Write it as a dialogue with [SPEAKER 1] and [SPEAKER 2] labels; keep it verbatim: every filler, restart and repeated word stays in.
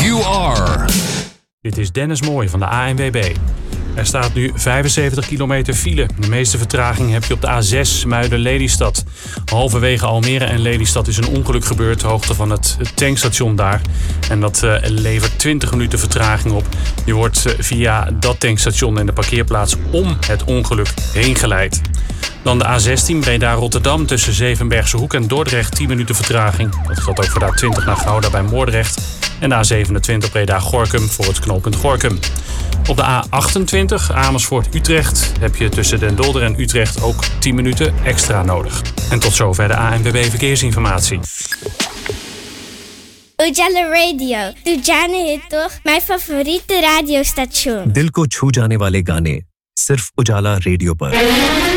[SPEAKER 1] you are.
[SPEAKER 2] Dit is Dennis Mooij van de A N W B. Er staat nu vijfenzeventig kilometer file. De meeste vertraging heb je op de A zes Muiden-Lelystad. Halverwege Almere en Lelystad is een ongeluk gebeurd, de hoogte van het tankstation daar. En dat uh, levert twintig minuten vertraging op. Je wordt uh, via dat tankstation en de parkeerplaats om het ongeluk heen geleid. Dan de A zestien Breda-Rotterdam tussen Zevenbergse Hoek en Dordrecht, tien minuten vertraging. Dat geldt ook voor de A twintig naar Gouda bij Moordrecht. En de A zevenentwintig Breda-Gorinchem voor het knooppunt Gorinchem. Op de A achtentwintig Amersfoort-Utrecht heb je tussen Den Dolder en Utrecht ook tien minuten extra nodig. En tot zover de A N W B Verkeersinformatie.
[SPEAKER 3] Ujala Radio, Tujane है तो mijn favoriete radiostation.
[SPEAKER 4] दिल को छू जाने वाले गाने सिर्फ उजाला रेडियो पर.